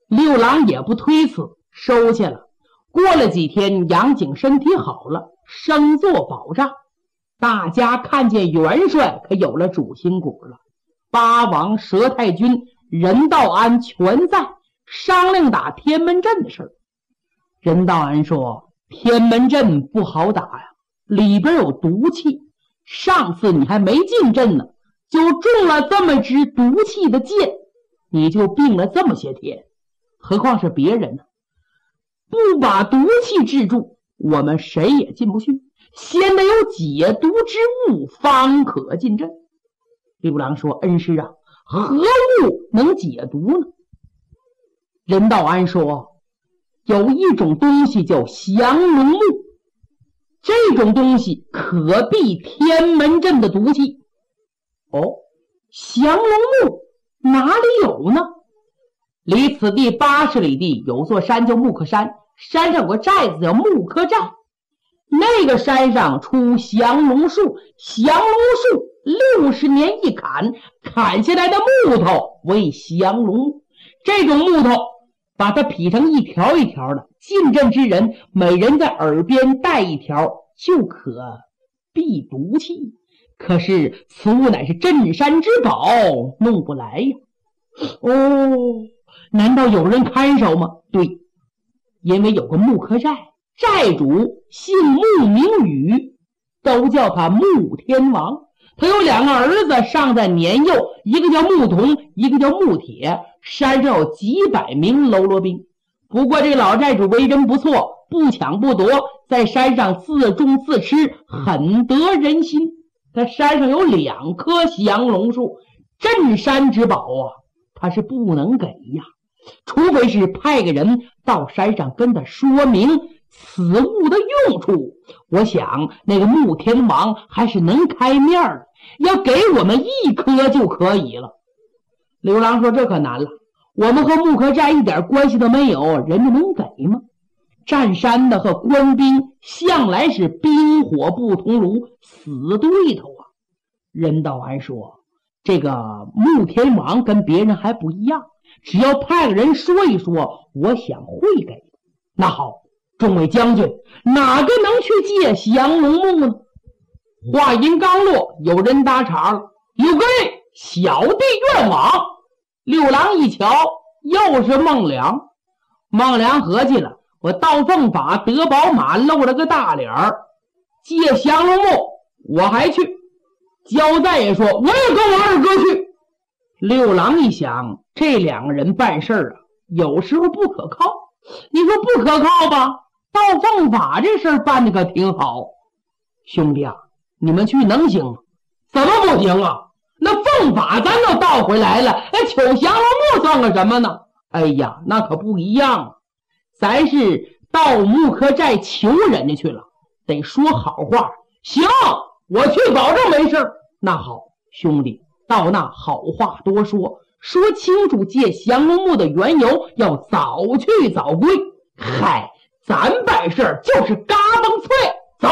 六郎也不推辞，收下了。过了几天，杨景身体好了，升做保障。大家看见元帅可有了主心骨了。八王、佘太君、任道安全在，商量打天门阵的事儿。任道安说，天门阵不好打呀，里边有毒气，上次你还没进阵呢，就中了这么支毒气的箭，你就病了这么些天，何况是别人呢？不把毒气治住，我们谁也进不去，先得有解毒之物方可进阵。六郎说，恩师啊，何物能解毒呢？任道安说，有一种东西叫降龙木，这种东西可避天门阵的毒气。哦，降龙木哪里有呢？离此地80里地有座山叫木柯山，山上有个寨子叫木柯寨。那个山上出降龙树，降龙树60年一砍，砍下来的木头为降龙木。这种木头把它劈成一条一条的，进阵之人每人在耳边戴一条，就可避毒气。可是此物乃是镇山之宝，弄不来呀。哦，难道有人看守吗？对，因为有个木柯寨，寨主姓木名羽，都叫他木天王。他有2个儿子尚在年幼，一个叫木童，一个叫木铁。山上有几百名喽啰兵。不过这个老寨主为人不错，不抢不夺，在山上自种自吃，很得人心。他山上有2棵降龙树，镇山之宝啊，他是不能给呀，除非是派个人到山上跟他说明此物的用处。我想那个木天王还是能开面的，要给我们1棵就可以了。刘郎说，这可难了，我们和木柯寨一点关系都没有，人家能给吗？占山的和官兵向来是冰火不同炉，死对头啊。任道安说，这个木天王跟别人还不一样，只要派个人说一说，我想会给的。那好，众位将军，哪个能去借降龙木呢？话音刚落，有人搭茬了，有个人小弟愿往。六郎一瞧，又是孟良。孟良合计了，我到正法得宝马露了个大脸儿，借降龙木我还去。焦赞也说，我也跟我二哥去。六郎一想，这2个人办事啊，有时候不可靠。你说不可靠吧，到正法这事儿办的可挺好。兄弟啊，你们去能行吗？怎么不行啊？那凤法咱都倒回来了，求降龙木算个什么呢？哎呀，那可不一样，咱是到木柯寨求人家去了，得说好话。行，我去保证没事。那好，兄弟，到那好话多说，说清楚借降龙木的缘由，要早去早归。嗨，咱办事就是嘎嘣脆，走。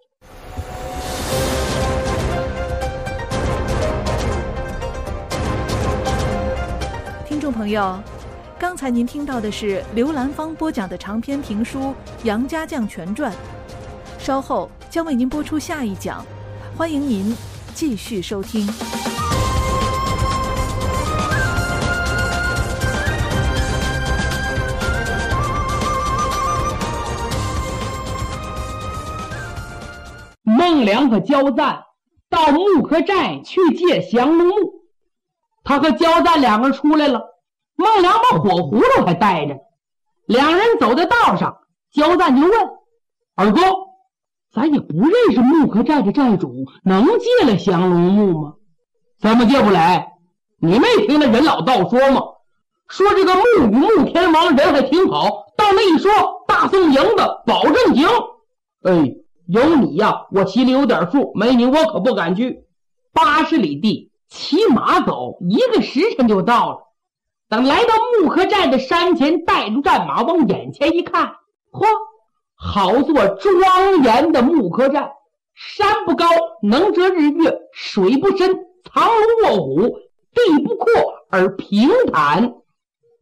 听众朋友，刚才您听到的是刘兰芳播讲的长篇评书《杨家将全传》，稍后将为您播出下一讲，欢迎您继续收听。 孟良和焦赞到木柯寨去借降龙木，他和焦赞2个人出来了，孟良把火葫芦还带着。2人走在道上，焦赞就问，二哥，咱也不认识木柯寨的寨主，能借了降龙木吗？怎么借不来？你没听那人老道说吗？说这个木与木天王人还挺好，到那一说，大宋赢的保证赢。哎，有你呀，我心里有点数，没你我可不敢去。80里地骑马走1个时辰就到了。等来到木柯寨的山前，带住战马往眼前一看，嚯，好座庄严的木柯寨，山不高，能遮日月，水不深，藏龙卧虎，地不阔而平坦，